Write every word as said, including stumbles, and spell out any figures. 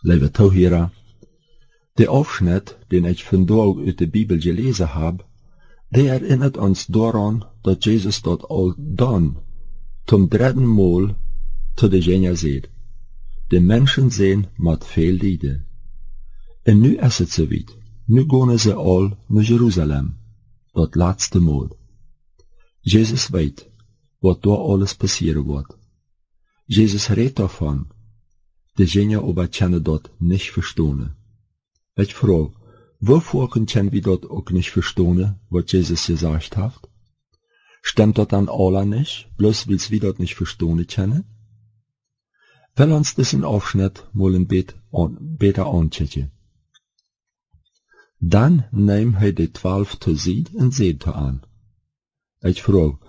Lieve toehoorder, de Aufschnitt, den ich vandaag uit de Bibel gelezen heb, der erinnert ons daran, dat Jesus dat al dan, zum dritten Mal, zu de Jünger sagt. De Menschen zijn met veel lijden. En nu is het zoiets. Nu gaan ze al naar Jeruzalem, dat laatste Mal. Jezus weet, wat daar alles passieren wordt. Jezus redt davon. De Jünger aber können dat nicht verstehen. Ich frage, wovor können wir dat auch nicht verstehen, was Jesus gesagt hat? Stimmt dat dann alle nicht, bloß weil wir dat nicht verstehen können? Will uns diesen Aufschnitt mal ein bisschen anschauen. Dann nahm er die zwölf zur Seite und sagte an. Ich frage,